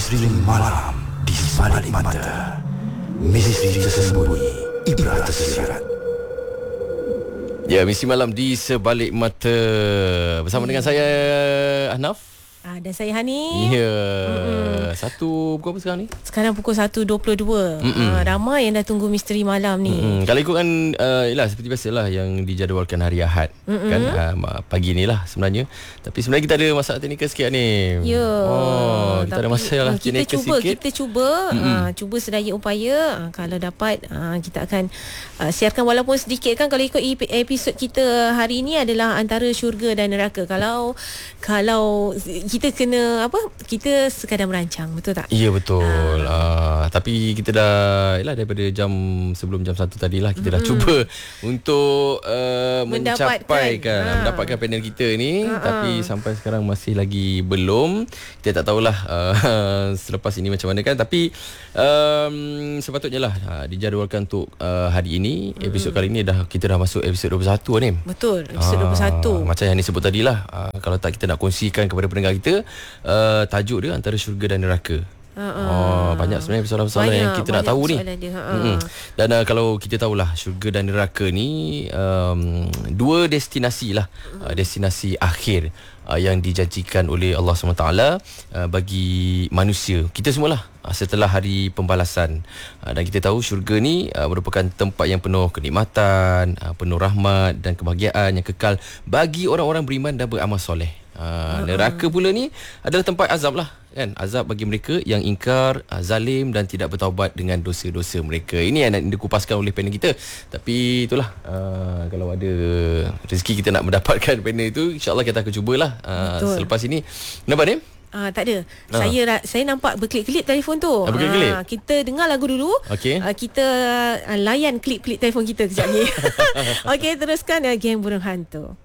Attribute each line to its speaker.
Speaker 1: Misteri malam di sebalik mata. Misteri tersembunyi, ibrah tersirat.
Speaker 2: Ya, misteri malam di sebalik mata bersama dengan saya Ahnaf.
Speaker 3: Dan saya Hani.
Speaker 2: Ya. Satu pukul apa sekarang ni?
Speaker 3: Sekarang pukul 1.22. Ramai yang dah tunggu misteri malam ni.
Speaker 2: Kalau ikutkan yalah, seperti biasalah yang dijadualkan hari Ahad kan, pagi ni lah sebenarnya. Tapi sebenarnya kita ada masalah teknikal sikit ni.
Speaker 3: Ya.
Speaker 2: Kita ada masalah teknikal sikit.
Speaker 3: Kita cuba sedaya upaya. Kalau dapat kita akan siarkan walaupun sedikit kan. Kalau ikut episod kita hari ni adalah antara syurga dan neraka. Kalau kita kena kita sekadar merancang, betul tak?
Speaker 2: Ya, betul. Tapi kita dah daripada sebelum jam 1 tadilah kita dah cuba untuk mendapatkan panel kita ni, tapi sampai sekarang masih lagi belum. Kita tak tahulah selepas ini macam mana kan, tapi sepatutnya lah dijadualkan untuk hari ini. Episod kali ni kita dah masuk episod 21 ni.
Speaker 3: Betul, episod 21.
Speaker 2: Macam yang disebut tadilah, kalau tak kita nak kongsikan kepada pendengar kita, tajuk dia antara syurga dan neraka. Banyak sebenarnya persoalan-persoalan yang kita nak tahu ni. Dan kalau kita tahulah syurga dan neraka ni dua destinasi lah, destinasi akhir yang dijanjikan oleh Allah SWT bagi manusia, kita semualah, setelah hari pembalasan. Dan kita tahu syurga ni merupakan tempat yang penuh kenikmatan, penuh rahmat dan kebahagiaan yang kekal bagi orang-orang beriman dan beramal soleh. Neraka pula ni adalah tempat azab lah kan, azab bagi mereka yang ingkar, zalim dan tidak bertaubat dengan dosa-dosa mereka. Ini yang dikupaskan oleh panel kita. Tapi itulah, kalau ada rezeki kita nak mendapatkan panel itu, InsyaAllah kita akan cubalah selepas ini. Nampak ni?
Speaker 3: Tak ada. Saya nampak berkelip-kelip telefon tu.
Speaker 2: Berkelip-kelip?
Speaker 3: Kita dengar lagu dulu.
Speaker 2: Okay.
Speaker 3: Kita layan klip-klip telefon kita kejap ni. Okey, teruskan Geng Burung Hantu.